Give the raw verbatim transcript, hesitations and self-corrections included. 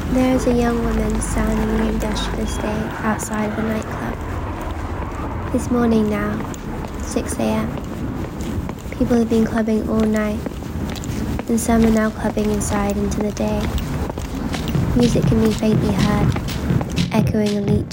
There is a young woman standing in the industrialist day outside of a nightclub. It's morning now, six a.m. People have been clubbing all night, and some are now clubbing inside into the day. Music can be faintly heard, echoing elite